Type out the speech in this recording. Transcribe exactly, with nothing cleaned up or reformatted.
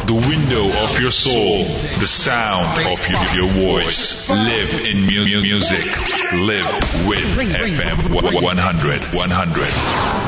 the window of your soul, the sound of your, your voice. Live in mu- music. Live with F M one hundred. one hundred.